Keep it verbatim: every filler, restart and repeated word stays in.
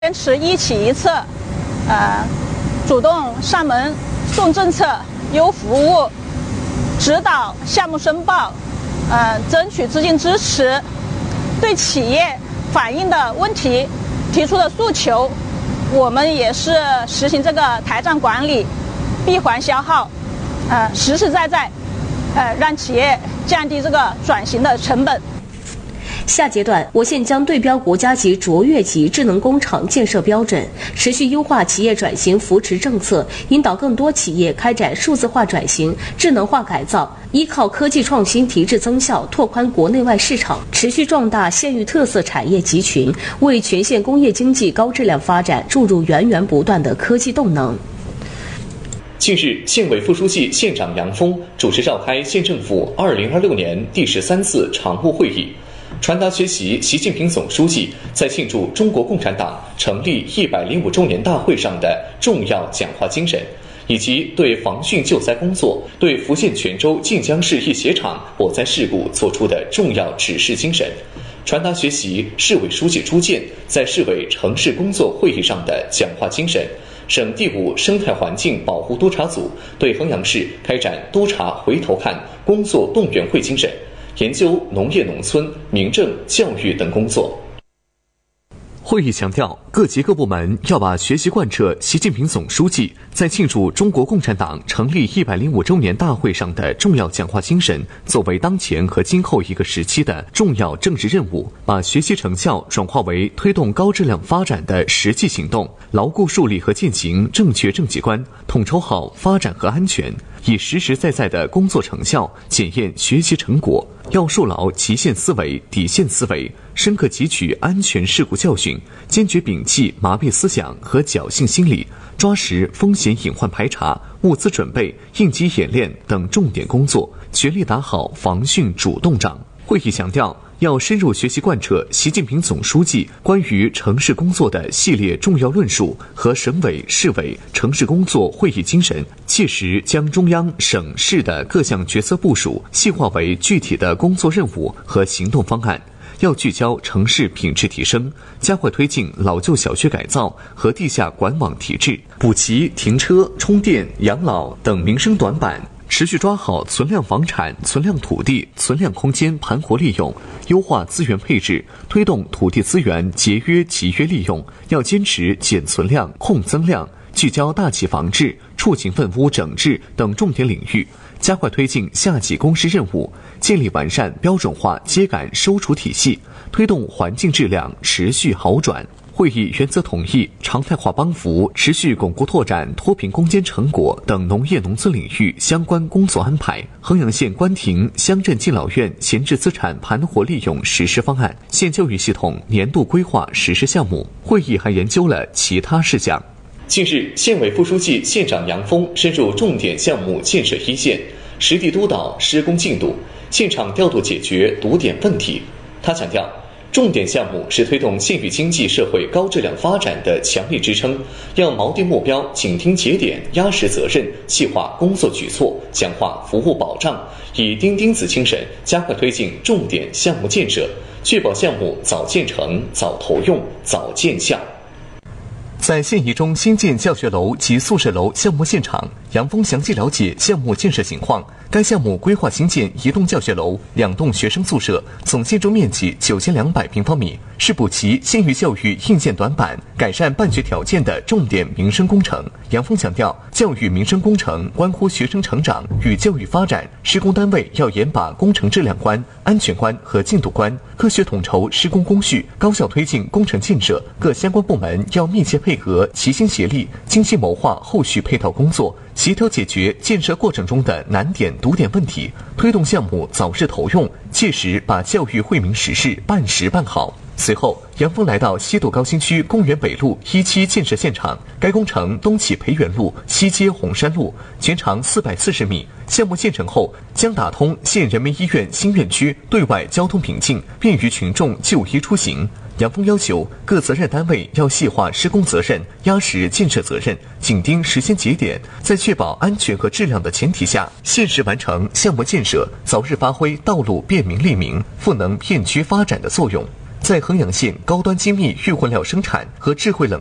坚持一企一策，呃，主动上门送政策、优服务，指导项目申报，呃，争取资金支持，对企业反映的问题、提出的诉求，我们也是实行这个台账管理，闭环消耗，呃，实实在在，呃，让企业降低这个转型的成本。 下阶段，我县将对标国家级卓越级智能工厂建设标准，持续优化企业转型扶持政策，引导更多企业开展数字化转型、智能化改造，依靠科技创新提质增效，拓宽国内外市场，持续壮大县域特色产业集群，为全县工业经济高质量发展注入源源不断的科技动能。 近日，县委副书记、县长杨峰主持召开县政府二零二六年第十三次常务会议，传达学习习近平总书记在庆祝中国共产党成立一百零五周年大会上的重要讲话精神，以及对防汛救灾工作、对福建泉州晋江市一鞋厂火灾事故作出的重要指示精神，传达学习市委书记朱建在市委城市工作会议上的讲话精神。省第五生态环境保护督察组对衡阳市开展督察回头看工作动员会精神，研究农业农村、民政、教育等工作。 会议强调，各级各部门要把学习贯彻习近平总书记在庆祝中国共产党成立一百零五周年大会上的重要讲话精神作为当前和今后一个时期的重要政治任务，把学习成效转化为推动高质量发展的实际行动，牢固树立和践行正确政绩观，统筹好发展和安全，以实实在在的工作成效检验学习成果。要树牢极限思维、底线思维，深刻汲取安全事故教训，坚决摒弃麻痹思想和侥幸心理，抓实风险隐患排查、物资准备、应急演练等重点工作，全力打好防汛主动仗。会议强调，要深入学习贯彻习近平总书记关于城市工作的系列重要论述和省委、市委城市工作会议精神，切实将中央、省市的各项决策部署细化为具体的工作任务和行动方案。要聚焦城市品质提升，加快推进老旧小区改造和地下管网提质，补齐停车、充电、养老等民生短板，持续抓好存量房产、存量土地、存量空间盘活利用，优化资源配置，推动土地资源节约集约利用。要坚持减存量、控增量，聚焦大气防治、畜禽粪污整治等重点领域，加快推进下级公示任务，建立完善标准化秸秆收储体系，推动环境质量持续好转。会议原则同意常态化帮扶持续巩固拓展脱贫攻坚成果等农业农村领域相关工作安排，衡阳县关停乡镇敬老院闲置资产盘活利用实施方案、县教育系统年度规划实施项目。会议还研究了其他事项。 近日，县委副书记、县长杨峰深入重点项目建设一线，实地督导施工进度，现场调度解决堵点问题。他强调，重点项目是推动县域经济社会高质量发展的强力支撑，要锚定目标、紧盯节点、压实责任，细化工作举措，强化服务保障，以钉钉子精神加快推进重点项目建设，确保项目早建成、早投用、早见效。 在县一中新建教学楼及宿舍楼项目现场，杨峰详细了解项目建设情况。该项目规划新建一栋教学楼、两栋学生宿舍，总建筑面积九千两百平方米，是补齐县域教育硬件短板、改善办学条件的重点民生工程。杨峰强调，教育民生工程关乎学生成长与教育发展，施工单位要严把工程质量关、安全关和进度关，科学统筹施工工序，高效推进工程建设。各相关部门要密切配合，齐心协力，精心谋划后续配套工作，协调解决建设过程中的难点堵点问题，推动项目早日投用，切实把教育惠民实事办实办好。随后，杨峰来到西渡高新区公园北路一期建设现场，该工程东起培元路，西接红山路，全长四百四十米。项目建成后，将打通县人民医院新院区对外交通瓶颈，便于群众就医出行。杨峰要求各责任单位要细化施工责任，压实建设责任，紧盯时间节点，在确保安全和质量的前提下，限时完成项目建设，早日发挥道路便民利民、赋能片区发展的作用。 在衡阳县高端精密预混料生产和智慧冷